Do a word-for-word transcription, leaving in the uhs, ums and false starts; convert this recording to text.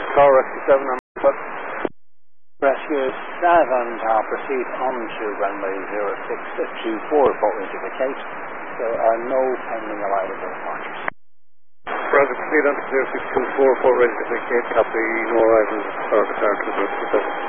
Car Rescue seven on foot. Rescue staff and uh, proceed on to runway zero six two four for indicate. There are no pending arrival departures. Roger, proceed on to zero six two four for ready to indicate. Copy, no arrivals or return to the